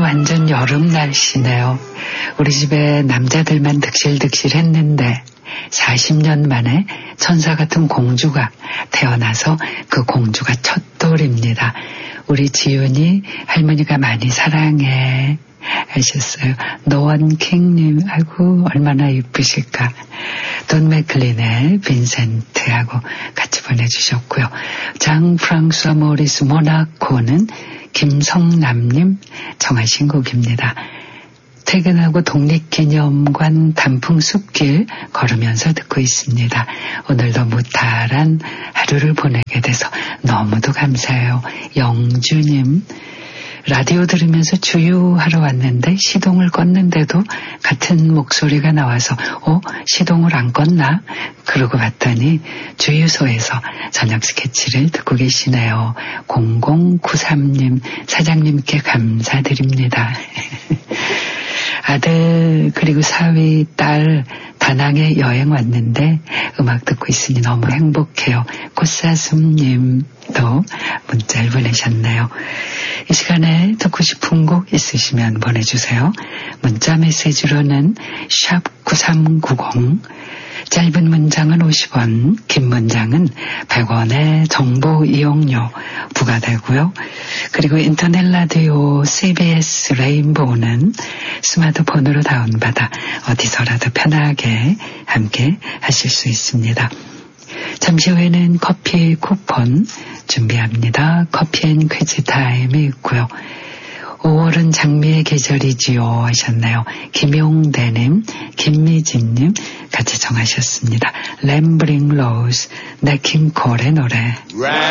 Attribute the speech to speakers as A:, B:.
A: 완전 여름 날씨네요. 우리 집에 남자들만 득실득실 했는데 40년 만에 천사 같은 공주가 태어나서 그 공주가 첫돌입니다. 우리 지윤이 할머니가 많이 사랑해 하셨어요. 노원킹님, 아이고 얼마나 이쁘실까. 돈 맥클린의 빈센트하고 같이 보내주셨고요. 장 프랑스와 모리스 모나코는 김성남님 정하신 곡입니다. 퇴근하고 독립기념관 단풍숲길 걸으면서 듣고 있습니다. 오늘도 무탈한 하루를 보내게 돼서 너무도 감사해요. 영주님, 라디오 들으면서 주유하러 왔는데 시동을 껐는데도 같은 목소리가 나와서 시동을 안 껐나? 그러고 봤더니 주유소에서 저녁 스케치를 듣고 계시네요. 0093님, 사장님께 감사드립니다. 아들 그리고 사위 딸 다낭에 여행 왔는데 음악 듣고 있으니 너무 행복해요. 꽃사슴님도 문자를 보내셨네요. 이 시간에 듣고 싶은 곡 있으시면 보내주세요. 문자 메시지로는 샵 9390, 짧은 문장은 50원, 긴 문장은 100원의 정보 이용료 부과되고요. 그리고 인터넷 라디오 CBS 레인보우는 스마트폰으로 다운받아 어디서라도 편하게 함께 하실 수 있습니다. 잠시 후에는 커피 쿠폰 준비합니다. 커피앤퀴즈 타임이 있고요. 5월은 장미의 계절이지요 하셨나요? 김용대님, 김미진님 같이 정하셨습니다. 램블링 로즈, 네킹콜의 노래.